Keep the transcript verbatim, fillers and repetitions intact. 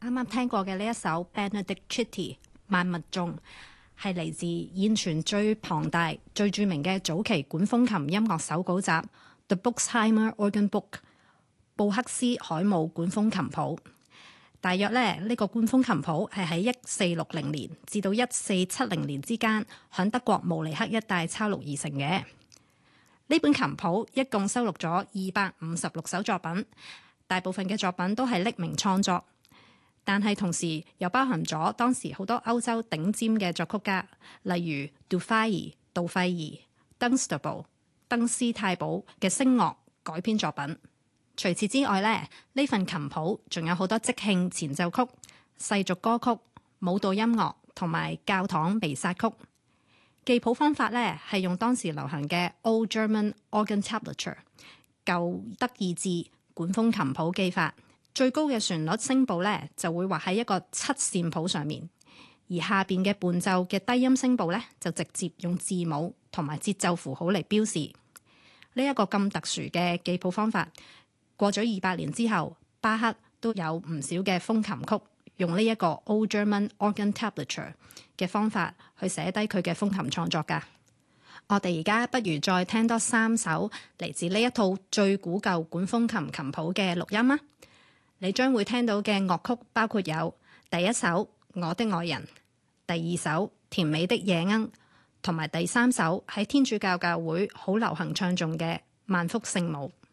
啱啱聽過嘅呢一首 Benedicite 萬物頌係嚟自現存最龐大、最著名嘅早期管風琴音樂手稿集 The Boxheimer Organ Book 布克斯海姆管風琴譜。大約咧呢、呢個管風琴譜係喺一四六零年至到一四七零年之間響德國慕尼黑一帶抄錄而成嘅。呢本琴譜一共收錄咗二百五十六首作品，大部分嘅作品都係匿名創作，但係同時又包含咗當時好多歐洲頂尖嘅作曲家，例如 Dufay 杜費兒、Dunstable 登斯泰堡嘅聲樂改編作品。除此之外咧，呢份琴譜仲有好多即興前奏曲、世俗歌曲、舞蹈音樂同埋教堂彌撒曲。記譜方法咧係用當時流行嘅 Old German Organ Tablature 舊德意志管風琴譜記法。最高嘅旋律聲部咧就會畫喺一個七線譜上面，而下邊嘅伴奏嘅低音聲部咧就直接用字母同埋節奏符號嚟標示。呢一個咁特殊嘅記譜方法，過咗二百年之後，巴克都有唔少嘅風琴曲用呢一個 Old German Organ Tablature 嘅方法去寫低佢嘅風琴創作㗎。我哋而家不如再聽多三首嚟自呢一套最古舊管風琴琴譜嘅錄音啊！你將會聽到嘅樂曲包括有第一首《我的愛人》，第二首《甜美的夜鶯》，同埋第三首喺天主教教會好流行唱誦嘅《萬福聖母》。